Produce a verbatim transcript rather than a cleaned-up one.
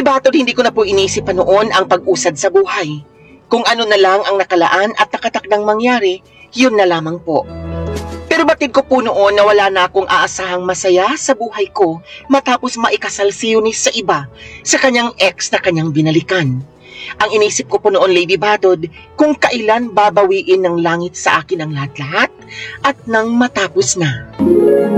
Batod, hindi ko na po inisip pa noon ang pag-usad sa buhay. Kung ano na lang ang nakalaan at nakatakdang mangyari, yun na lamang po. Pero batid ko po noon na wala na akong aasahang masaya sa buhay ko matapos maikasal si Eunice sa iba, sa kanyang ex na kanyang binalikan. Ang inisip ko po noon, Lady Batod, kung kailan babawiin ng langit sa akin ang lahat-lahat at nang matapos na.